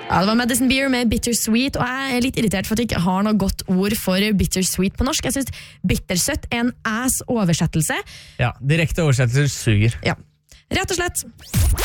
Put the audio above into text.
Ja, det var Madison Beer med Bittersweet, og jeg litt irritert for at jeg ikke har noe godt ord for bittersweet på norsk. Jeg synes bittersøtt en ass oversettelse. Ja, direkte oversettelse suger. Ja, rett og slett.